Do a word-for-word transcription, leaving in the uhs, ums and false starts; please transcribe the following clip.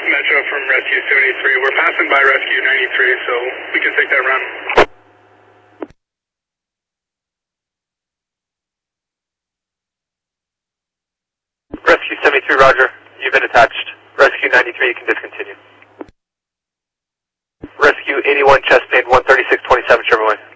Metro from Rescue seventy-three. We're passing by Rescue ninety-three, so we can take that run. Rescue seventy-three, roger. You've been attached. Rescue ninety-three, you can discontinue. Rescue eighty-one, Chesnade, one thirty-six twenty-seven, Sherman Way.